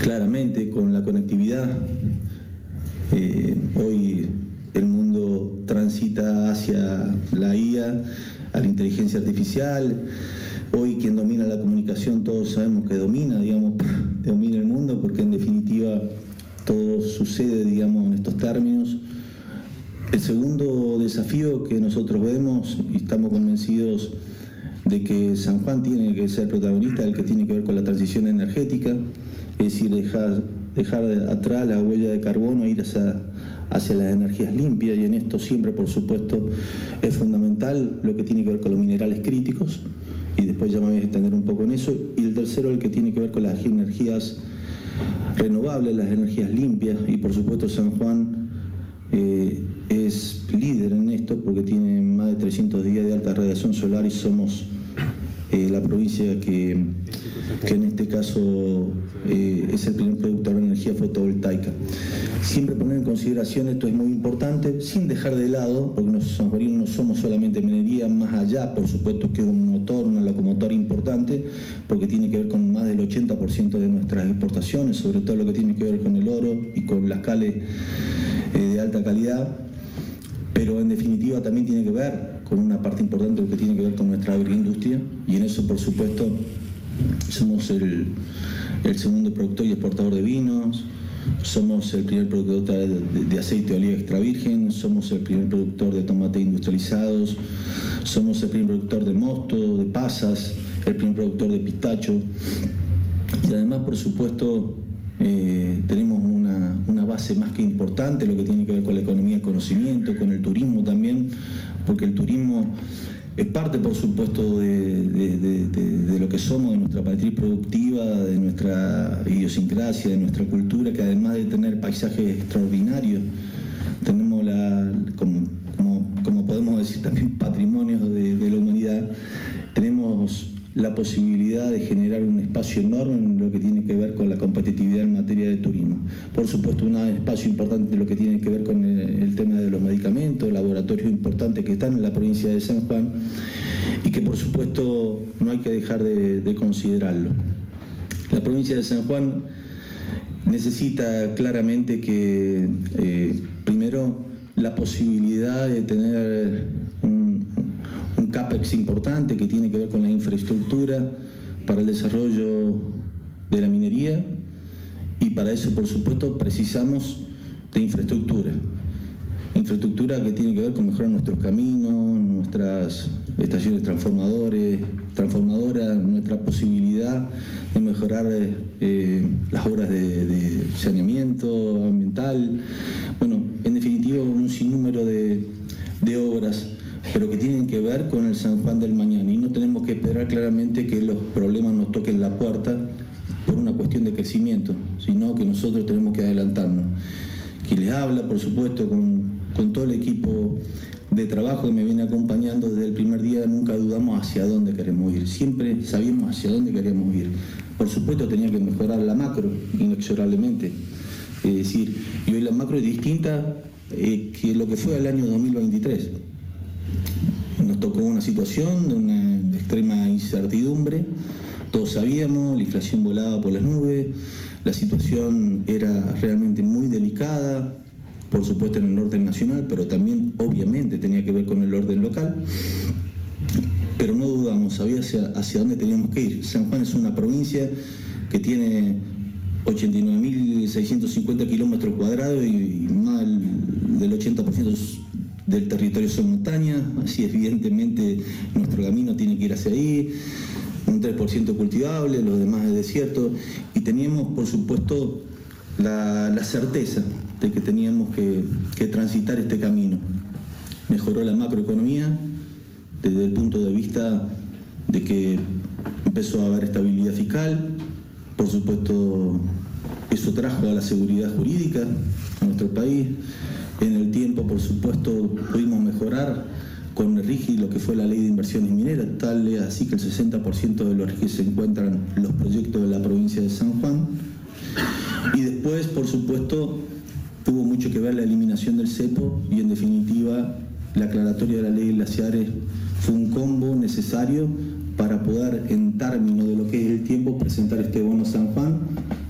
Claramente, con la conectividad, hoy el mundo transita hacia la IA, a la inteligencia artificial. Hoy quien domina la comunicación, todos sabemos que domina el mundo, porque en definitiva todo sucede, en estos términos. El segundo desafío que nosotros vemos, y estamos convencidos de que San Juan tiene que ser protagonista, el que tiene que ver con la transición energética, es decir, dejar atrás la huella de carbono e ir hacia las energías limpias, y en esto siempre, por supuesto, es fundamental lo que tiene que ver con los minerales críticos, y después ya me voy a extender un poco en eso. Y el tercero, el que tiene que ver con las energías renovables, las energías limpias, y por supuesto San Juan es líder en esto porque tiene más de 300 días de alta radiación solar, y somos la provincia que en este caso es el primer productor de energía fotovoltaica. Siempre poner en consideración esto es muy importante, sin dejar de lado, porque los sanjuaninos no somos solamente minería, más allá, por supuesto, que es un motor, una locomotora importante, porque tiene que ver con más del 80% de nuestras exportaciones, sobre todo lo que tiene que ver con el oro y con las cales de alta calidad, pero en definitiva también tiene que ver con una parte importante de lo que tiene que ver con nuestra agroindustria, y en eso, por supuesto, somos el segundo productor y exportador de vinos, somos el primer productor de aceite de oliva extra virgen, somos el primer productor de tomates industrializados, somos el primer productor de mosto, de pasas, el primer productor de pistacho, y además, por supuesto, tenemos una base más que importante, lo que tiene que ver con la economía del conocimiento, con el turismo también, porque el turismo es parte, por supuesto, de lo que somos, de nuestra matriz productiva, de nuestra idiosincrasia, de nuestra cultura, que además de tener paisajes extraordinarios, tenemos como podemos decir también patrimonios de la humanidad, tenemos la posibilidad de generar un espacio enorme en lo que tiene que ver con la competitividad en materia de turismo. Por supuesto, un espacio importante en lo que tiene que ver con el tema de los medicamentos, laboratorios importantes que están en la provincia de San Juan, y que por supuesto no hay que dejar de considerarlo. La provincia de San Juan necesita claramente que, primero, la posibilidad de tener un CAPEX importante que tiene que ver con la infraestructura para el desarrollo de la minería, y para eso, por supuesto, precisamos de infraestructura que tiene que ver con mejorar nuestros caminos, nuestras estaciones transformadoras, nuestra posibilidad de mejorar las obras de saneamiento ambiental, en definitiva un sinnúmero de obras, pero que tienen que ver con el San Juan del mañana, y no tenemos que esperar claramente que los problemas nos toquen la puerta por una cuestión de crecimiento, sino que nosotros tenemos que adelantarnos. Quien les habla, por supuesto, con todo el equipo de trabajo que me viene acompañando desde el primer día, nunca dudamos hacia dónde queremos ir, siempre sabíamos hacia dónde queremos ir. Por supuesto, tenía que mejorar la macro, inexorablemente, es decir, y hoy la macro es distinta que lo que fue el año 2023. Nos tocó una situación de una extrema incertidumbre, todos sabíamos, la inflación volaba por las nubes, la situación era realmente muy delicada, por supuesto en el orden nacional, pero también obviamente tenía que ver con el orden local, pero no dudamos, sabía hacia dónde teníamos que ir. San Juan es una provincia que tiene 89.650 kilómetros cuadrados y más del 80% del territorio son montañas, así evidentemente nuestro camino tiene que ir hacia ahí, un 3% cultivable, los demás es desierto, y teníamos, por supuesto, la certeza de que teníamos que transitar este camino. Mejoró la macroeconomía desde el punto de vista de que empezó a haber estabilidad fiscal, por supuesto eso trajo a la seguridad jurídica a nuestro país. En el tiempo, por supuesto, pudimos mejorar con el RIGI lo que fue la ley de inversiones mineras, tal es así que el 60% de los RIGI se encuentran en los proyectos de la provincia de San Juan. Y después, por supuesto, tuvo mucho que ver la eliminación del cepo, y en definitiva la aclaratoria de la ley de glaciares fue un combo necesario para poder, en términos de lo que es el tiempo, presentar este bono San Juan,